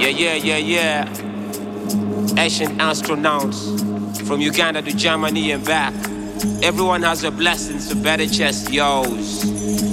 Yeah. Asian astronauts from Uganda to Germany and back. Everyone has a blessing, so better chest yours.